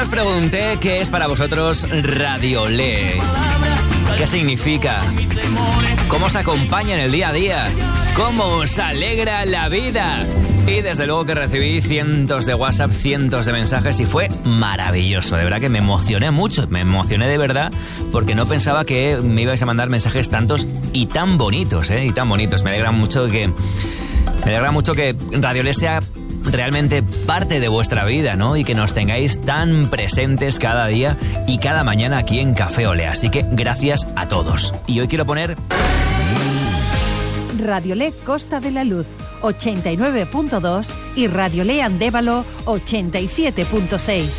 pregunté qué es para vosotros Radiolé. ¿Qué significa? ¿Cómo os acompaña en el día a día? ¿Cómo os alegra la vida? Y desde luego que recibí cientos de WhatsApp, cientos de mensajes y fue maravilloso. De verdad que me emocioné mucho, me emocioné de verdad porque no pensaba que me ibais a mandar mensajes tantos y tan bonitos, y tan bonitos. Me alegra mucho que Radiolé sea realmente parte de vuestra vida, ¿no? Y que nos tengáis tan presentes cada día y cada mañana aquí en Café Olé. Así que gracias a todos. Y hoy quiero poner Radiolé Costa de la Luz 89.2 y Radiolé Andévalo 87.6.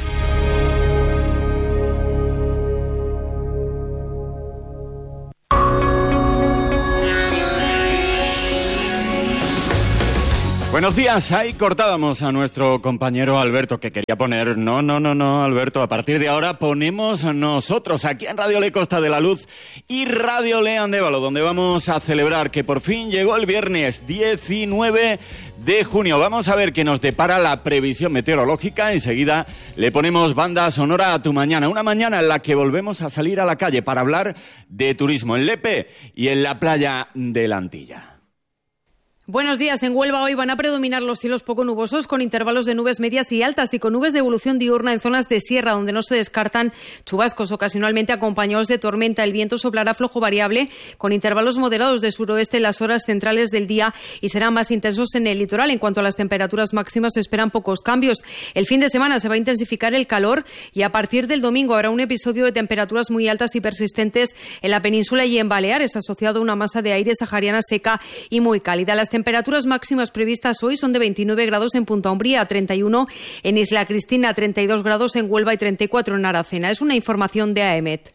Buenos días, ahí cortábamos a nuestro compañero Alberto que quería poner, no, Alberto, a partir de ahora ponemos nosotros aquí en Radiolé Costa de la Luz y Radiolé Andévalo, donde vamos a celebrar que por fin llegó el viernes 19 de junio. Vamos a ver qué nos depara la previsión meteorológica, enseguida le ponemos banda sonora a tu mañana, una mañana en la que volvemos a salir a la calle para hablar de turismo en Lepe y en la playa de la Antilla. Buenos días. En Huelva hoy van a predominar los cielos poco nubosos con intervalos de nubes medias y altas y con nubes de evolución diurna en zonas de sierra donde no se descartan chubascos ocasionalmente acompañados de tormenta. El viento soplará flojo variable con intervalos moderados de suroeste en las horas centrales del día y serán más intensos en el litoral. En cuanto a las temperaturas máximas se esperan pocos cambios. El fin de semana se va a intensificar el calor y a partir del domingo habrá un episodio de temperaturas muy altas y persistentes en la península y en Baleares asociado a una masa de aire sahariana seca y muy cálida. Las temperaturas máximas previstas hoy son de 29 grados en Punta Umbría, 31 en Isla Cristina, 32 grados en Huelva y 34 en Aracena. Es una información de AEMET.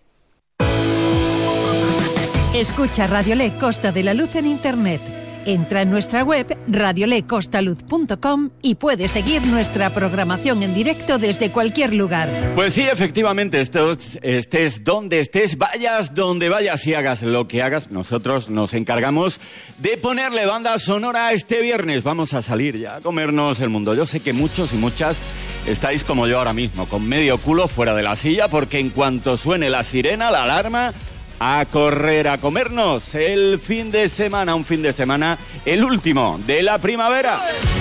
Escucha Radiolé Costa de la Luz en Internet. Entra en nuestra web radiolecostaluz.com y puedes seguir nuestra programación en directo desde cualquier lugar. Pues sí, efectivamente, estés donde estés, vayas donde vayas y hagas lo que hagas, nosotros nos encargamos de ponerle banda sonora este viernes. Vamos a salir ya a comernos el mundo. Yo sé que muchos y muchas estáis como yo ahora mismo, con medio culo fuera de la silla, porque en cuanto suene la sirena, la alarma, a correr a comernos el fin de semana, un fin de semana, el último de la primavera.